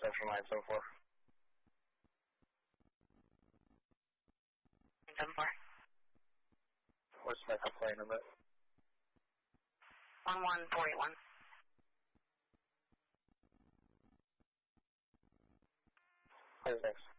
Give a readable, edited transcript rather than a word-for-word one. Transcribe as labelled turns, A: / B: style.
A: Central 974.
B: 974.
A: What's my complaint number?
B: 11481.
A: Who's next?